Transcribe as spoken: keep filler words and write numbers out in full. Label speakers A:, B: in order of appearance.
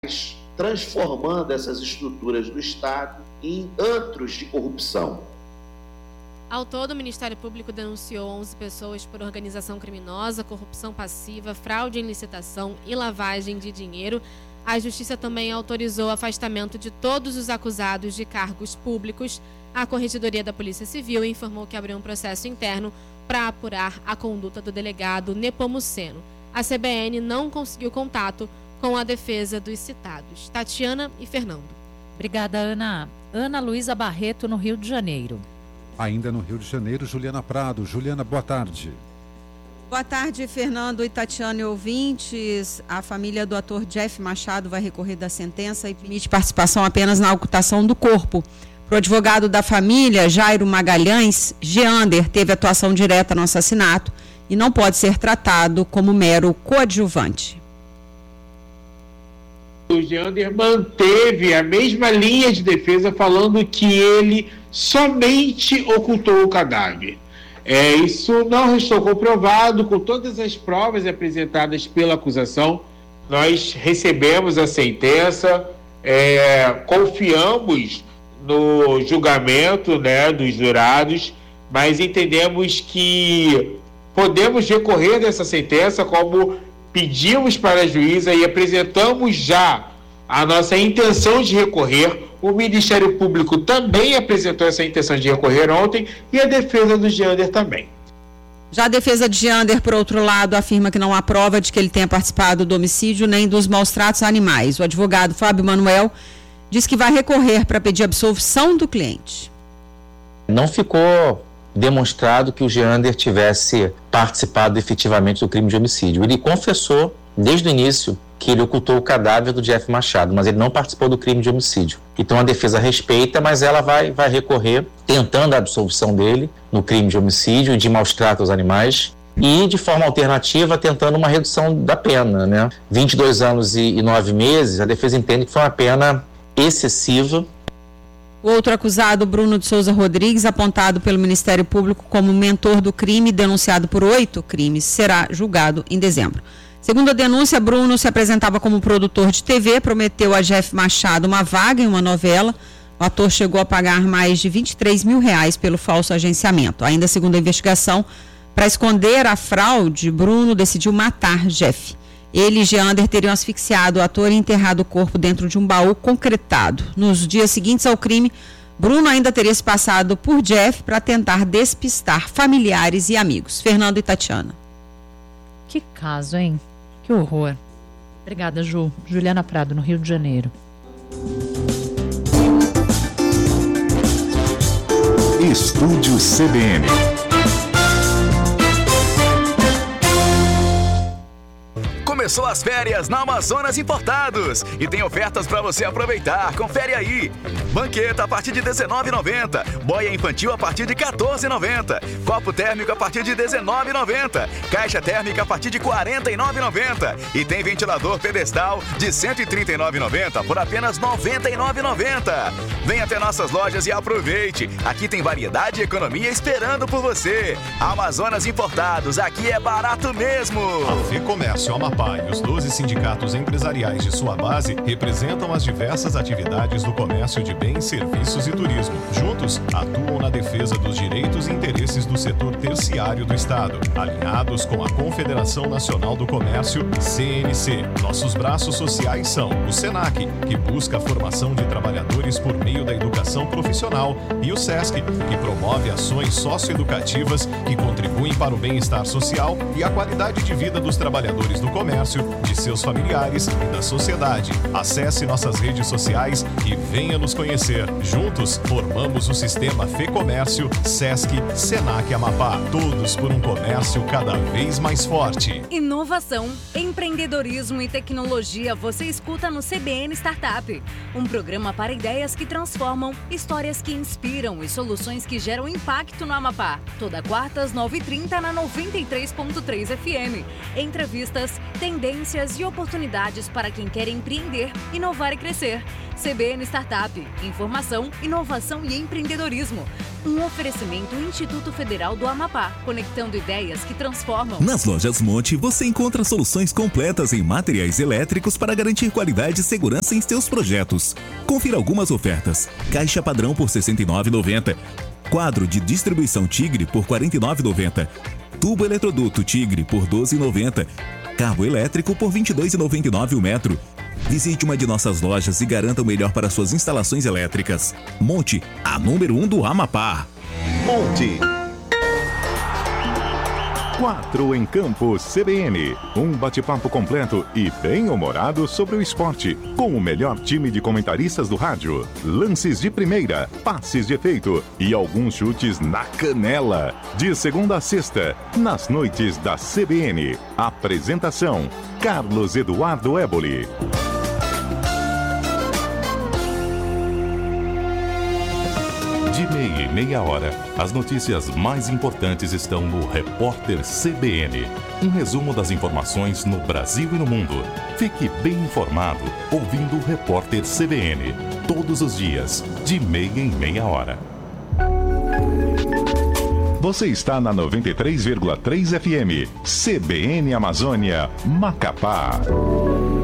A: transformando essas estruturas do Estado em antros de corrupção.
B: Ao todo, o Ministério Público denunciou onze pessoas por organização criminosa, corrupção passiva, fraude em licitação e lavagem de dinheiro. A Justiça também autorizou o afastamento de todos os acusados de cargos públicos. A Corregedoria da Polícia Civil informou que abriu um processo interno para apurar a conduta do delegado Nepomuceno. A C B N não conseguiu contato com a defesa dos citados. Tatiana e Fernando.
C: Obrigada, Ana. Ana Luísa Barreto, no Rio de Janeiro.
D: Ainda no Rio de Janeiro, Juliana Prado. Juliana, boa tarde.
E: Boa tarde, Fernando e Tatiana e ouvintes. A família do ator Jeff Machado vai recorrer da sentença e permite participação apenas na ocultação do corpo. Para o advogado da família, Jairo Magalhães, Geander teve atuação direta no assassinato e não pode ser tratado como mero coadjuvante.
F: O Geander manteve a mesma linha de defesa, falando que ele somente ocultou o cadáver. É, isso não restou comprovado. Com todas as provas apresentadas pela acusação, nós recebemos a sentença, é, confiamos no julgamento, né, dos jurados, mas entendemos que podemos recorrer dessa sentença, como pedimos para a juíza e apresentamos já a nossa intenção de recorrer. O Ministério Público também apresentou essa intenção de recorrer ontem e a defesa do Geander também.
E: Já a defesa de Geander, por outro lado, afirma que não há prova de que ele tenha participado do homicídio nem dos maus-tratos a animais. O advogado Fábio Manuel diz que vai recorrer para pedir absolvição do cliente.
G: Não ficou demonstrado que o Geander tivesse participado efetivamente do crime de homicídio. Ele confessou desde o início que ele ocultou o cadáver do Jeff Machado, mas ele não participou do crime de homicídio. Então a defesa respeita, mas ela vai, vai recorrer tentando a absolvição dele no crime de homicídio e de maus-tratos aos animais e, de forma alternativa, tentando uma redução da pena, né? vinte e dois anos e, e nove meses, a defesa entende que foi uma pena excessiva.
E: O outro acusado, Bruno de Souza Rodrigues, apontado pelo Ministério Público como mentor do crime, denunciado por oito crimes, será julgado em dezembro. Segundo a denúncia, Bruno se apresentava como produtor de T V, prometeu a Jeff Machado uma vaga em uma novela. O ator chegou a pagar mais de vinte e três mil reais pelo falso agenciamento. Ainda segundo a investigação, para esconder a fraude, Bruno decidiu matar Jeff. Ele e Geander teriam asfixiado o ator e enterrado o corpo dentro de um baú concretado. Nos dias seguintes ao crime, Bruno ainda teria se passado por Jeff para tentar despistar familiares e amigos. Fernando e Tatiana.
C: Que caso, hein? Que horror. Obrigada, Ju. Juliana Prado, no Rio de Janeiro.
H: Estúdio C B N.
I: Começou as férias na Amazonas Importados e tem ofertas para você aproveitar. Confere aí. Banqueta a partir de dezenove reais e noventa centavos. Boia infantil a partir de quatorze reais e noventa centavos. Copo térmico a partir de dezenove reais e noventa centavos. Caixa térmica a partir de quarenta e nove reais e noventa centavos. E tem ventilador pedestal de cento e trinta e nove reais e noventa centavos por apenas noventa e nove reais e noventa centavos. Venha até nossas lojas e aproveite. Aqui tem variedade e economia esperando por você. Amazonas Importados, aqui é barato mesmo.
J: A FEComércio Amapá e os doze sindicatos empresariais de sua base representam as diversas atividades do comércio de bens, serviços e turismo. Juntos, atuam na defesa dos direitos e interesses do setor terciário do Estado, alinhados com a Confederação Nacional do Comércio, C N C. Nossos braços sociais são o SENAC, que busca a formação de trabalhadores por meio da educação profissional, e o SESC, que promove ações socioeducativas que contribuem para o bem-estar social e a qualidade de vida dos trabalhadores do comércio, de seus familiares e da sociedade. Acesse nossas redes sociais e venha nos conhecer. Juntos, formamos o sistema FEComércio, SESC, SENAC Amapá. Todos por um comércio cada vez mais forte.
K: Inovação, empreendedorismo e tecnologia você escuta no C B N Startup. Um programa para ideias que transformam, histórias que inspiram e soluções que geram impacto no Amapá. Toda quarta às nove e trinta na noventa e três ponto três F M. Entrevistas, tendências e oportunidades para quem quer empreender, inovar e crescer. C B N Startup. Informação, inovação e empreendedorismo. Um oferecimento Instituto Federal do Amapá, conectando ideias que transformam.
L: Nas lojas Monte, você encontra soluções completas em materiais elétricos para garantir qualidade e segurança em seus projetos. Confira algumas ofertas. Caixa padrão por sessenta e nove reais e noventa centavos. Quadro de distribuição Tigre por quarenta e nove reais e noventa centavos. Tubo eletroduto Tigre por doze reais e noventa centavos. Cabo elétrico por vinte e dois reais e noventa e nove centavos o metro. Visite uma de nossas lojas e garanta o melhor para suas instalações elétricas. Monte, a número um do Amapá.
H: Monte. Quatro em Campo C B N. Um bate-papo completo e bem-humorado sobre o esporte, com o melhor time de comentaristas do rádio. Lances de primeira, passes de efeito e alguns chutes na canela. De segunda a sexta, nas noites da C B N. Apresentação: Carlos Eduardo Éboli. De meia e meia hora, as notícias mais importantes estão no Repórter C B N. Um resumo das informações no Brasil e no mundo. Fique bem informado ouvindo o Repórter C B N. Todos os dias, de meia em meia hora. Você está na noventa e três vírgula três F M. C B N Amazônia, Macapá.